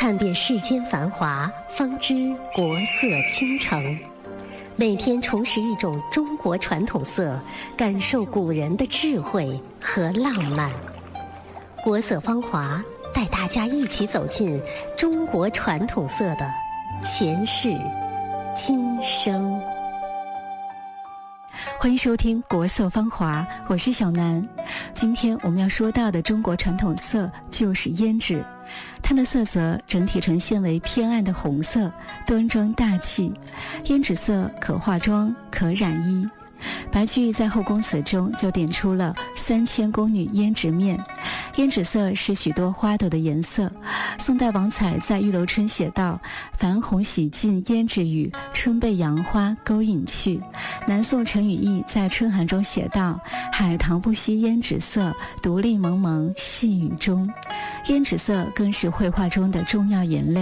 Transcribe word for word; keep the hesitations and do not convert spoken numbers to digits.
看遍世间繁华，方知国色倾城。每天重拾一种中国传统色，感受古人的智慧和浪漫。国色芳华带大家一起走进中国传统色的前世今生。 欢迎收听国色芳华，我是小南。今天我们要说到的中国传统色就是胭脂，它的色泽整体呈现为偏暗的红色，端庄大气。胭脂色可化妆，可染衣。白居易在《后宫词》中就点出了三千宫女胭脂面。胭脂色是许多花朵的颜色。宋代王采在《玉楼春》写道：繁红洗尽胭脂雨，春被杨花勾引去。南宋陈与义在《春寒》中写道：海棠不惜胭脂色，独立蒙蒙细雨中。胭脂色更是绘画中的重要颜料。